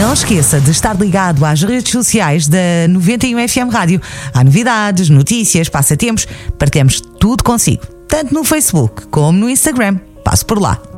não esqueça de estar ligado às redes sociais da 91 FM Rádio. Há novidades, notícias, passatempos, partilhamos tudo consigo, tanto no Facebook como no Instagram. Passo por lá.